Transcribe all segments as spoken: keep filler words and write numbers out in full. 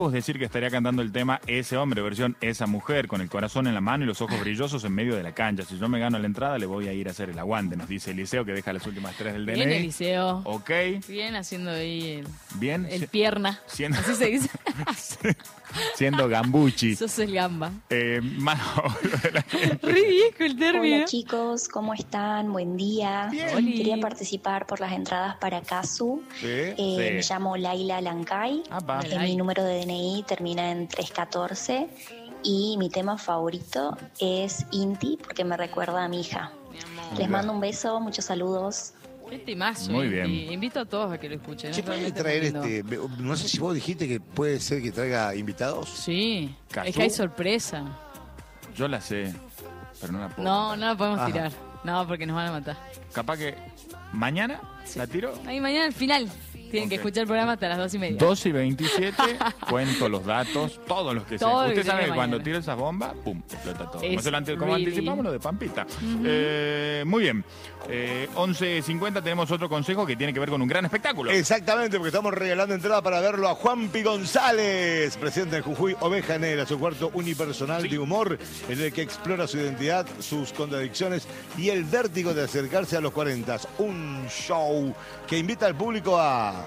decir que estaría cantando el tema Ese hombre, versión Esa mujer, con el corazón en la mano y los ojos brillosos en medio de la cancha. Si yo me gano la entrada, le voy a ir a hacer el aguante, nos dice Eliseo, que deja las últimas tres del D N I. Bien, Eliseo. Ok. Bien, haciendo ahí el, Bien. el pierna. Siendo, Así se dice. siendo gambuchi. Sos el gamba. Eh, más Re viejo el término. Hola chicos, ¿cómo están? Buen día. Bien. Quería participar por las entradas para Kazu. Sí, Eh, sí. Me llamo Laila Lancay. Ah, va. Eh, mi número de D N I termina en trescientos catorce y mi tema favorito es Inti porque me recuerda a mi hija. Mi amor. Les mando un beso, muchos saludos. Qué temazo. Muy eh. bien. Y invito a todos a que lo escuchen. Che, es ¿puede realmente traer muy lindo. este? No sé si vos dijiste que puede ser que traiga invitados. Sí, ¿Cazú? es que hay sorpresa. Yo la sé, pero no la puedo. No, no la podemos Ajá. tirar. No, porque nos van a matar. Capaz que mañana Sí. la tiro. Ahí mañana al final. Tienen que Ok. escuchar el programa hasta las dos y media. dos y veintisiete, cuento los datos, todos los que sé. Todo lo Usted que sabe tiene que cuando mañana. tiro esas bombas, pum, explota todo. Es Como, se lo ante- como really- anticipamos lo de Pampita. Eh, muy bien. Eh, once cincuenta tenemos otro consejo que tiene que ver con un gran espectáculo. Exactamente, porque estamos regalando entrada para verlo a Juanpi González, presidente de Jujuy, Oveja Negra, su cuarto unipersonal Sí. de humor, en el que explora su identidad, sus contradicciones y el vértigo de acercarse a los cuarenta. Un show que invita al público a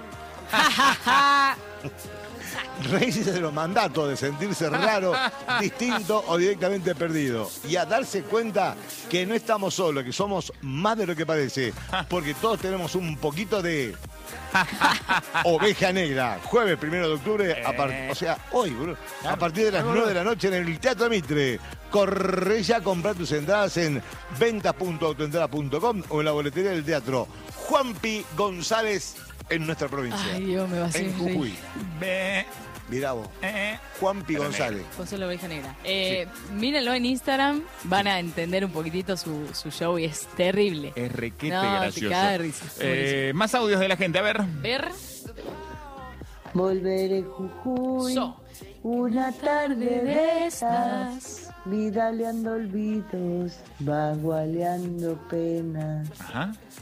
reírse de los mandatos, de sentirse raro, distinto o directamente perdido. Y a darse cuenta que no estamos solos, que somos más de lo que parece. Porque todos tenemos un poquito de Oveja Negra. Jueves primero de octubre, a par- o sea, hoy, bro, a partir de las nueve de la noche en el Teatro Mitre. Corre ya a comprar tus entradas en ventas punto autoentrada punto com o en la boletería del teatro Juanpi González en nuestra provincia. Ay, Dios, me va a hacer En reír. Jujuy. Ve, Mirá vos. eh, Juanpi Pero González. José la Oveja Negra. Eh, Mírenlo en Instagram, van a entender un poquitito su, su show y es terrible. es requete No, te gracioso. caga de risa. Eh, más audios de la gente, a ver. Ver, Volveré Jujuy, So. una tarde de estas, vidaleando olvidos, vagualeando penas. Ajá.